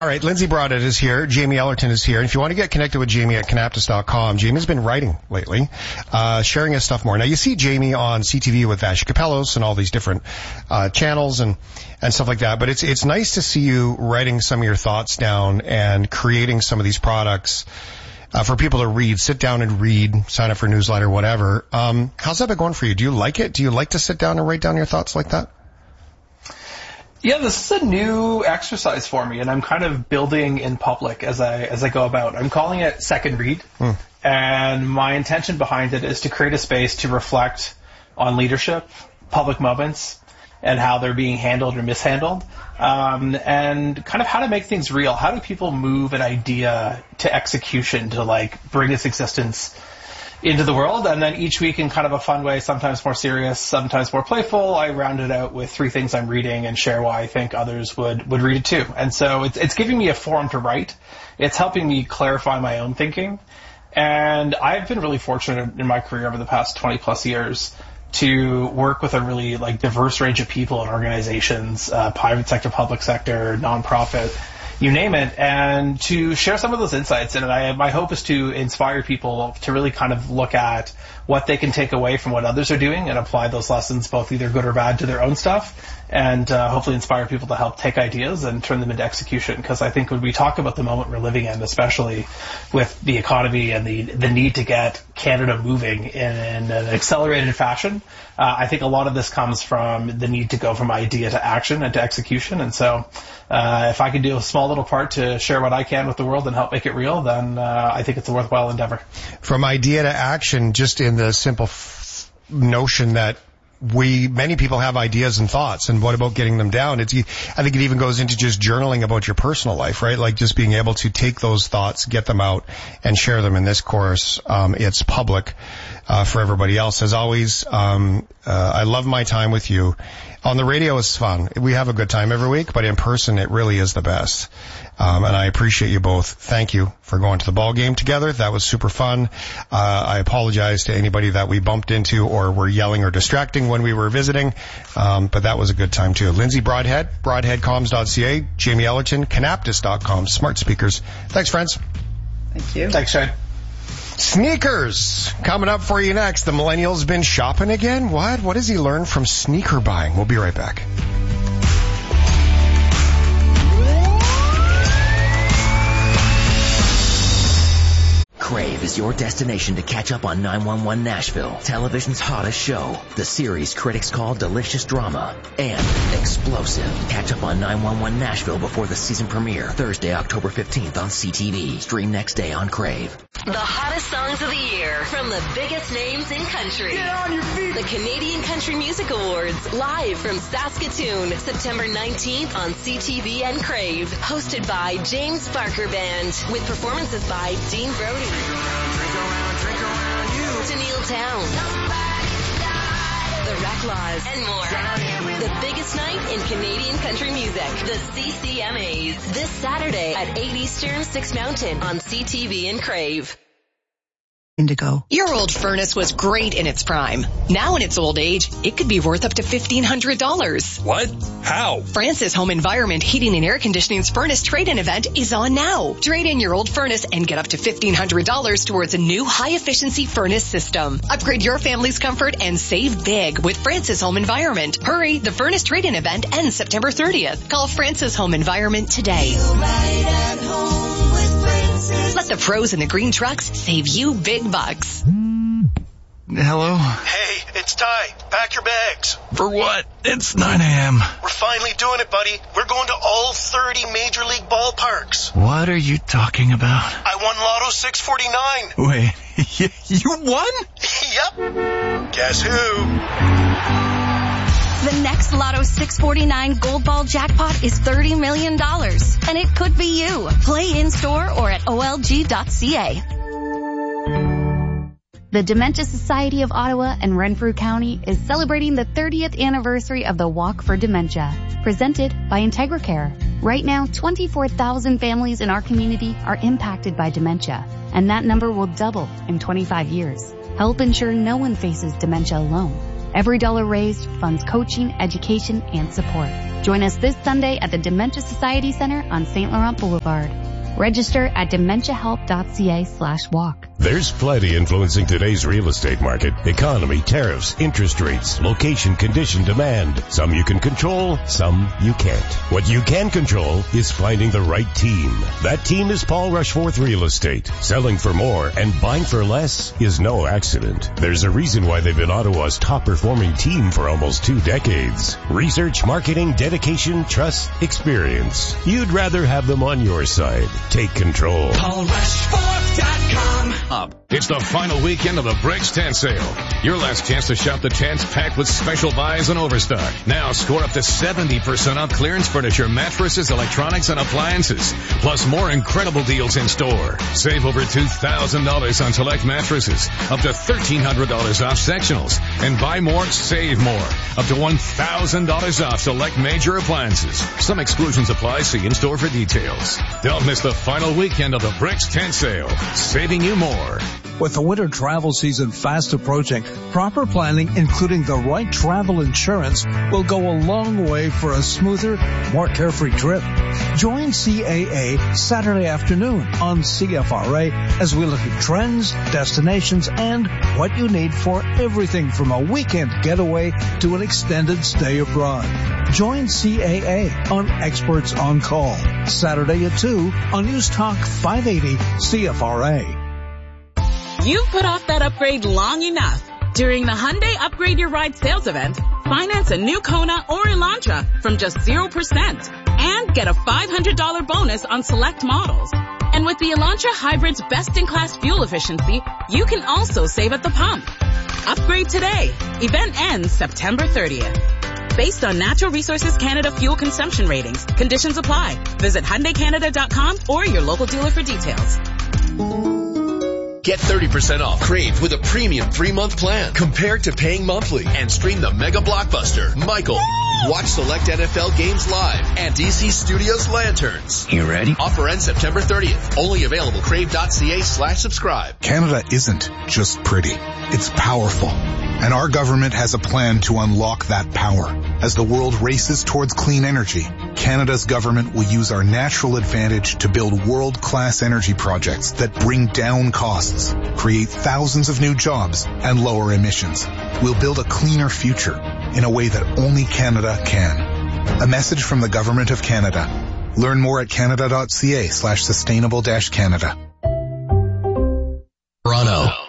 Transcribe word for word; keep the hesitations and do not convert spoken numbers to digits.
All right, Lindsay Broadhead is here. Jamie Ellerton is here. And if you want to get connected with Jamie at canaptus dot com, Jamie's been writing lately, uh, sharing his stuff more. Now, you see Jamie on C T V with Vash Capellos and all these different uh channels and and stuff like that. But it's it's nice to see you writing some of your thoughts down and creating some of these products uh, for people to read. Sit down and read, sign up for a newsletter, whatever. Um, how's that been going for you? Do you like it? Do you like to sit down and write down your thoughts like that? Yeah, this is a new exercise for me, and I'm kind of building in public as I as I go about. I'm calling it Second Read, mm. and my intention behind it is to create a space to reflect on leadership, public moments, and how they're being handled or mishandled, um, and kind of how to make things real. How do people move an idea to execution to like bring its existence into the world? And then each week in kind of a fun way, sometimes more serious, sometimes more playful, I round it out with three things I'm reading and share why I think others would, would read it too. And so it's, it's giving me a forum to write. It's helping me clarify my own thinking. And I've been really fortunate in my career over the past twenty plus years to work with a really like diverse range of people and organizations, uh, private sector, public sector, nonprofit, you name it, and to share some of those insights. And I, my hope is to inspire people to really kind of look at what they can take away from what others are doing and apply those lessons, both either good or bad, to their own stuff, and uh, hopefully inspire people to help take ideas and turn them into execution. Because I think when we talk about the moment we're living in, especially with the economy and the the need to get Canada moving in, in an accelerated fashion, uh, I think a lot of this comes from the need to go from idea to action and to execution. And so uh, if I can do a small little part to share what I can with the world and help make it real, then uh, I think it's a worthwhile endeavor. From idea to action, just in the simple f- notion that we, many people have ideas and thoughts, and what about getting them down? It's, I think it even goes into just journaling about your personal life, right? Like just being able to take those thoughts, get them out, and share them in this course. Um, it's public, uh, for everybody else. As always, um, uh, I love my time with you. On the radio is fun. We have a good time every week, but in person it really is the best. Um, and I appreciate you both. Thank you for going to the ball game together. That was super fun. Uh, I apologize to anybody that we bumped into or were yelling or distracting when we were visiting. Um, but that was a good time too. Lindsay Broadhead, broadhead comms dot c a, Jamie Ellerton, canaptus dot com, smart speakers. Thanks, friends. Thank you. Thanks, Shane. Sneakers coming up for you next. The millennial's been shopping again? What? What has he learned from sneaker buying? We'll be right back. Crave is your destination to catch up on nine one one Nashville, television's hottest show. The series critics call delicious drama and explosive. Catch up on nine one one Nashville before the season premiere, Thursday, October fifteenth on C T V. Stream next day on Crave. The hottest songs of the year from the biggest names in country. Get on your feet! The Canadian Country Music Awards, live from Saskatoon, September nineteenth on C T V and Crave. Hosted by James Barker Band, with performances by Dean Brody, Tennille Towne, The Reclaws, and more. The biggest night in Canadian country music, the C C M As. This Saturday at eight Eastern, six Mountain on C T V and Crave. Indigo. Your old furnace was great in its prime. Now in its old age, it could be worth up to fifteen hundred dollars. What? How? Francis Home Environment Heating and Air Conditioning's furnace trade-in event is on now. Trade in your old furnace and get up to fifteen hundred dollars towards a new high-efficiency furnace system. Upgrade your family's comfort and save big with Francis Home Environment. Hurry, the furnace trade-in event ends September thirtieth. Call Francis Home Environment today. Right at home with Francis. Let the pros in the green trucks save you big bucks. Hello? Hey, it's Ty. Pack your bags. For what? It's nine a.m. We're finally doing it, buddy. We're going to all thirty Major League ballparks. What are you talking about? I won Lotto six forty-nine. Wait, you won? Yep. Guess who? The next Lotto six forty-nine Gold Ball jackpot is thirty million dollars, and it could be you. Play in-store or at O L G dot C A. The Dementia Society of Ottawa and Renfrew County is celebrating the thirtieth anniversary of the Walk for Dementia, presented by IntegraCare. Right now, twenty-four thousand families in our community are impacted by dementia, and that number will double in twenty-five years. Help ensure no one faces dementia alone. Every dollar raised funds coaching, education, and support. Join us this Sunday at the Dementia Society Center on Saint Laurent Boulevard. Register at dementiahelp.ca slash walk. There's plenty influencing today's real estate market. Economy, tariffs, interest rates, location, condition, demand. Some you can control, some you can't. What you can control is finding the right team. That team is Paul Rushforth Real Estate. Selling for more and buying for less is no accident. There's a reason why they've been Ottawa's top performing team for almost two decades. Research, marketing, dedication, trust, experience. You'd rather have them on your side. Take control. Paul Rushforth dot com. It's the final weekend of the Bricks Tent Sale. Your last chance to shop the tents packed with special buys and overstock. Now score up to seventy percent off clearance furniture, mattresses, electronics, and appliances. Plus more incredible deals in store. Save over two thousand dollars on select mattresses. Up to thirteen hundred dollars off sectionals. And buy more, save more. Up to one thousand dollars off select major appliances. Some exclusions apply. See in store for details. Don't miss the final weekend of the Bricks Tent Sale. Saving you more. With the winter travel season fast approaching, proper planning, including the right travel insurance, will go a long way for a smoother, more carefree trip. Join C A A Saturday afternoon on C F R A as we look at trends, destinations, and what you need for everything from a weekend getaway to an extended stay abroad. Join C A A on Experts on Call, Saturday at two on News Talk five eighty C F R A. You've put off that upgrade long enough. During the Hyundai Upgrade Your Ride sales event, finance a new Kona or Elantra from just zero percent and get a five hundred dollars bonus on select models. And with the Elantra Hybrid's best-in-class fuel efficiency, you can also save at the pump. Upgrade today. Event ends September thirtieth. Based on Natural Resources Canada fuel consumption ratings, conditions apply. Visit Hyundai Canada dot com or your local dealer for details. Get thirty percent off Crave with a premium three-month plan compared to paying monthly, and stream the mega blockbuster, Michael. Watch select N F L games live and D C Studios Lanterns. You ready? Offer ends September thirtieth. Only available crave.ca slash subscribe. Canada isn't just pretty. It's powerful. And our government has a plan to unlock that power. As the world races towards clean energy, Canada's government will use our natural advantage to build world-class energy projects that bring down costs, create thousands of new jobs, and lower emissions. We'll build a cleaner future in a way that only Canada can. A message from the Government of Canada. Learn more at canada.ca slash sustainable dash Canada. Toronto.